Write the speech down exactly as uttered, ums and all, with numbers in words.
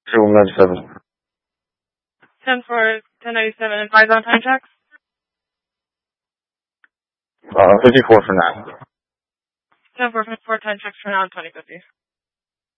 Zero ninety-seven. ten for ten ninety-seven, advise on time checks? Uh, fifty-four for now. ten for fifty-four, time checks for now, twenty fifty.